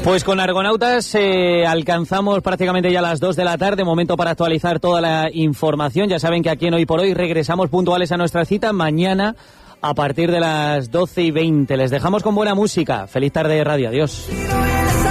Pues con Argonautas alcanzamos prácticamente ya las 2 de la tarde, momento para actualizar toda la información. Ya saben que aquí en Hoy por Hoy regresamos puntuales a nuestra cita mañana a partir de las 12:20. Les dejamos con buena música. Feliz tarde de radio. Adiós.